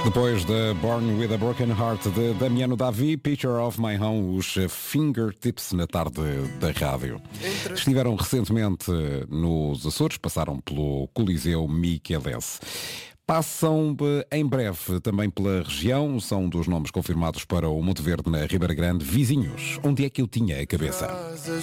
Depois da Born with a Broken Heart de Damiano Davi, Picture of My Home, os Fingertips na tarde da rádio. Estiveram recentemente nos Açores, passaram pelo Coliseu Miquelense. Passam em breve também pela região, são dos nomes confirmados para o Monte Verde na Ribeira Grande. Vizinhos, onde é que eu tinha a cabeça?